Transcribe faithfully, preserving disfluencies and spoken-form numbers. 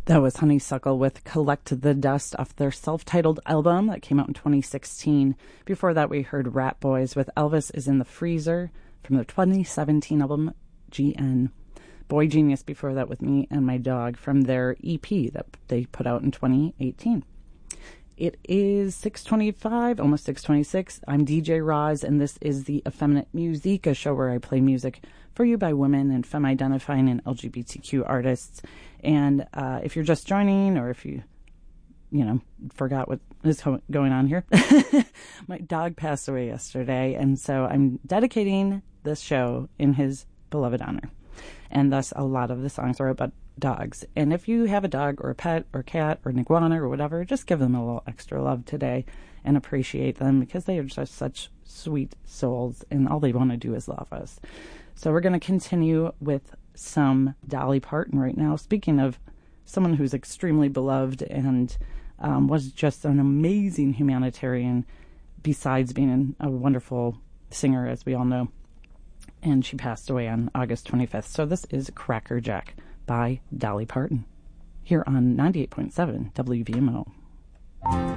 That was Honeysuckle with Collect the Dust off their self-titled album that came out in twenty sixteen. Before that, we heard Rat Boys with Elvis is in the Freezer from the twenty seventeen album G N. Boy Genius before that with Me and My Dog from their E P that they put out in twenty eighteen. It is six twenty-five, almost six twenty-six. I'm D J Roz, and this is the Effeminate Music, a show where I play music for you by women and femme-identifying and L G B T Q artists. And uh, if you're just joining, or if you, you know, forgot what is ho- going on here, my dog passed away yesterday, and so I'm dedicating this show in his beloved honor. And thus, a lot of the songs are about dogs. And if you have a dog or a pet or cat or an iguana or whatever, just give them a little extra love today and appreciate them, because they are just such sweet souls and all they want to do is love us. So we're going to continue with some Dolly Parton right now. Speaking of someone who's extremely beloved and um, was just an amazing humanitarian, besides being a wonderful singer, as we all know. And she passed away on August twenty-fifth. So this is Cracker Jack by Dolly Parton here on ninety-eight point seven W V M O.